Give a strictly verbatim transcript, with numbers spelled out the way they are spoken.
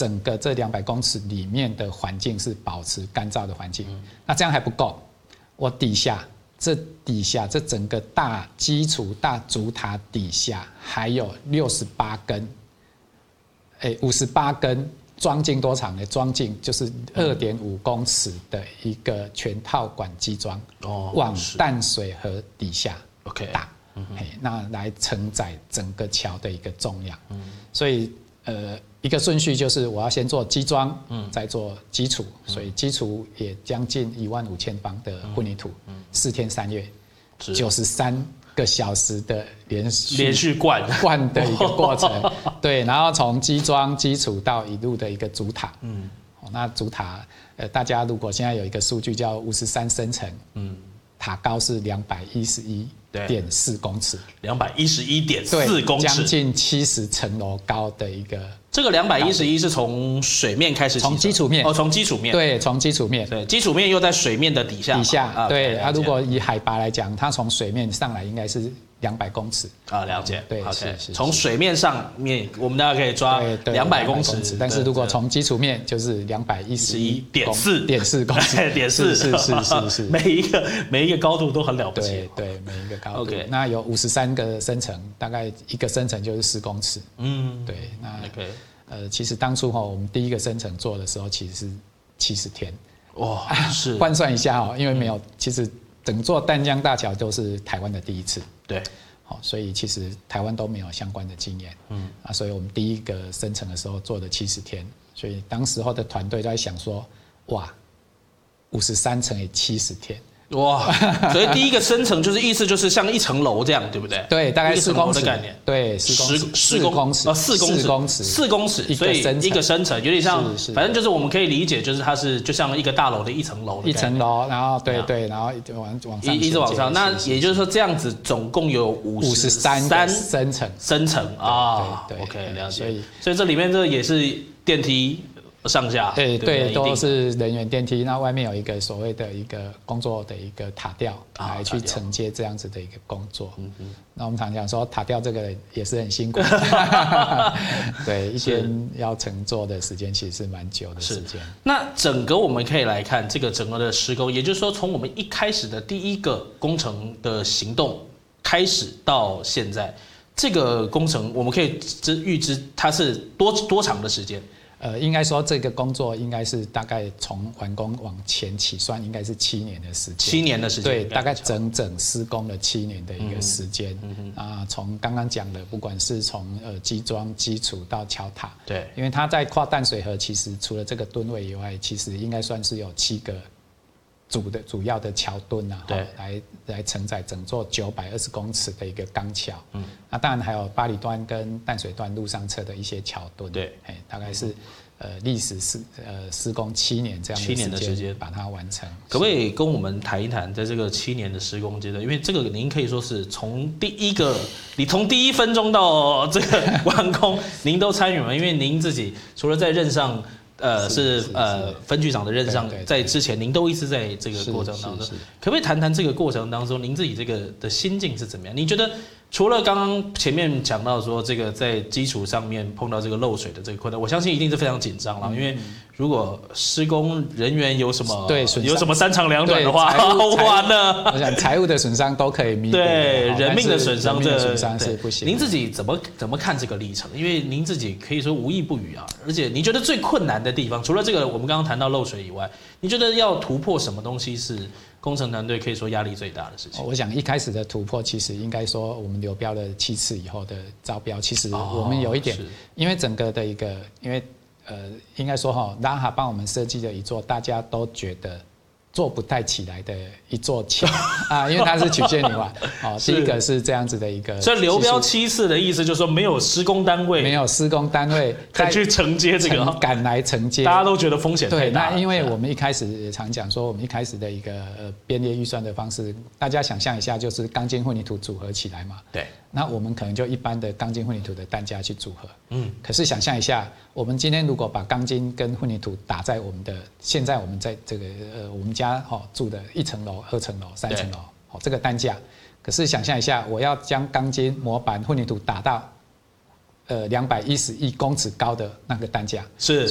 整个这两百公尺里面的环境是保持干燥的环境。嗯、那这样还不够，我底下这底下这整个大基础大主塔底下还有六十八根，哎，五十八根。装进多长呢？装进就是二点五公尺的一个全套管基桩，哦、往淡水河底下打，嗯、那来承载整个桥的一个重量。嗯、所以呃，一个顺序就是我要先做基桩，嗯、再做基础，嗯、所以基础也将近一万五千方的混凝土，四、嗯、天三夜，九十三个小时的连续连续灌灌的一个过程，对，然后从基桩基础到一路的一个主塔，嗯，那主塔，呃，大家如果现在有一个数据叫五十三升层，嗯，塔高是两百一十一点四公尺， 两百一十一点四公尺， 将近七十层楼高的一个。 这个两百一十一是从水面开始起， 从基础面哦，从基础面， 对，从基础面， 对，基础面又在水面的底下， 底下，对，啊，如果以海拔来讲，它从水面上来应该是两百公尺啊，了解， 对， 是是，从水面上面，我们大家可以抓两百公尺， 但是如果从基础面就是两百一十一点四点四公尺， 点四， 是是是是， 每一个每一个高度都很了不起， 对对，每一个高度，那有五十三个升层，大概一个升层就是四公尺，嗯，对，那 OK。呃，其实当初哈，我们第一个升层做的时候，其实是七十天，哇，是换算一下哦，因为没有，嗯、其实整座淡江大桥都是台湾的第一次， 对， 好，所以其实台湾都没有相关的经验，嗯，啊，所以我们第一个升层的时候做了七十天，所以当时候的团队都在想说，哇，五十三乘以七十天。 哇，所以第一个升层就是意思就是像一层楼这样，对不对？ 对，大概四公尺的概念。 对，十四公尺， 哦，四公尺， 四公尺， 四公尺，所以一个升层有点像，反正就是我们可以理解，就是它是就像一个大楼的一层楼， 一层楼，然后对对，然后往往上一直往上。那也就是说这样子总共有五十三升层， 升层啊。OK， 了解。所以所以这里面这也是电梯。上下对 对, 对，都是人员电梯。那外面有一个所谓的一个工作的一个塔吊，来去承接这样子的一个工作。嗯嗯。那我们常讲说塔吊这个也是很辛苦，对，一天要乘坐的时间其实是蛮久的时间。 那整个我们可以来看这个整个的施工，也就是说从我们一开始的第一个工程的行动开始到现在，这个工程我们可以知预知它是多多长的时间？ 呃，应该说这个工作应该是大概从完工往前起算，应该是七年的时间。 七年的时间， 对，大概整整施工了七年的一个时间。嗯啊，从刚刚讲的，不管是从呃基桩基础到桥塔， 对， 因为它在跨淡水河，其实除了这个吨位以外，其实应该算是有七个主的主要的桥墩啊， 对， 来来承载整座九百二十公尺的一个钢桥。嗯，那当然还有八里段跟淡水段路上侧的一些桥墩。 对， 哎，大概是。呃，历时施呃施工七年这样七年的时间把它完成， 可不可以跟我们谈一谈，在这个七年的施工阶段，因为这个您可以说是从第一个，你从第一分钟到这个完工，您都参与了，因为您自己除了在任上。呃，是呃分局长的任上，在之前您都一直在这个过程当中，可不可以谈谈这个过程当中，您自己这个的心境是怎么样？你觉得除了刚刚前面讲到说这个在基础上面碰到这个漏水的这个困难，我相信一定是非常紧张了，因为如果施工人员有什么对有什么三长两短的话，完了， 我想财务的损伤都可以弥补， 对人命的损伤， 这损伤是不行。 您自己怎么怎么看这个历程？因为您自己可以说无意不语啊，而且你觉得最困难的地方，除了这个我们刚刚谈到漏水以外，你觉得要突破什么东西是工程团队可以说压力最大的事情？ 我想一开始的突破，其实应该说我们流标了七次以后的招标，其实我们有一点，因为整个的一个，因为呃，应该说哈，拉哈帮我们设计了一座大家都觉得做不太起来的一座桥啊，因为它是曲线泥瓦。哦，第一个是这样子的一个， 所以流标七次的意思就是说没有施工单位， 没有施工单位再去承接这个， 赶来承接， 大家都觉得风险太大。 对，那因为我们一开始也常讲说，我们一开始的一个呃编列预算的方式，大家想象一下，就是钢筋混凝土组合起来嘛。 对。 那我们可能就一般的钢筋混凝土的单价去组合，嗯，可是想象一下，我们今天如果把钢筋跟混凝土打在我们的现在我们在这个呃我们家哈住的一层楼、二层楼、三层楼，好这个单价，可是想象一下，我要将钢筋、模板、混凝土打到呃两百一十一公尺高的那个单价， 是。